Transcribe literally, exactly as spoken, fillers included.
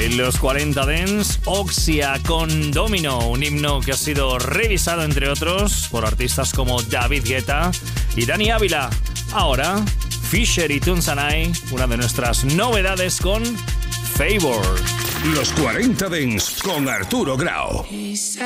En los cuarenta Dance, Oxia con Domino, un himno que ha sido revisado, entre otros, por artistas como David Guetta y Dani Ávila. Ahora, Fisher y Tunes and I, una de nuestras novedades con Favor. Los cuarenta Dance con Arturo Grau.